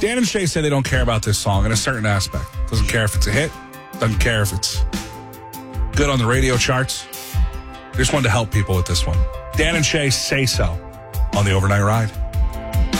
Dan and Shay say they don't care about this song in a certain aspect. Doesn't care if it's a hit. Doesn't care if it's good on the radio charts. They just wanted to help people with this one. Dan and Shay say so on the Overnight Ride.